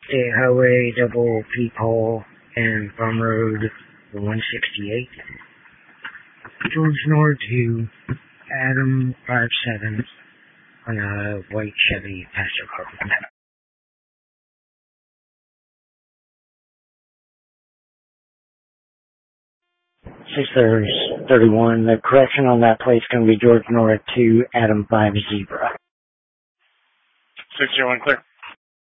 State Highway, double peephole, and Farm Road 168. George Nord to Adam 57 on a white Chevy passenger car. 631. The correction on that plate is going to be George Nord to Adam 5 Zebra. 601 clear.